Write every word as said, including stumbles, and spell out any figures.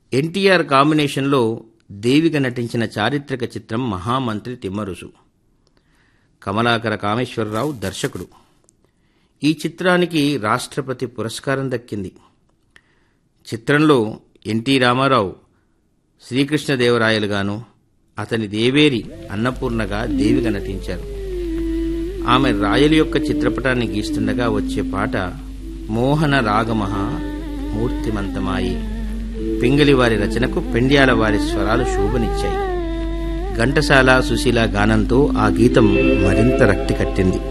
ఎన్టీఆర్ కాంబినేషన్లో దేవిక నటించిన చారిత్రక చిత్రం మహామంత్రి తిమ్మరుసు. కమలాకర కామేశ్వరరావు దర్శకుడు. ఈ చిత్రానికి రాష్ట్రపతి పురస్కారం దక్కింది. చిత్రంలో ఎన్టీ రామారావు శ్రీకృష్ణదేవరాయలుగాను, అతని దేవేరి అన్నపూర్ణగా దేవిక నటించారు. ఆమె రాయలు యొక్క చిత్రపటాన్ని గీస్తుండగా వచ్చే పాట మోహన రాగమహ మూర్తిమంతమాయి. పింగళి వారి రచనకు పెండ్యాల వారి స్వరాలు శోభనిచ్చాయి. ఘంటసాల సుశీల గానంతో ఆ గీతం మరింత రక్తి కట్టింది.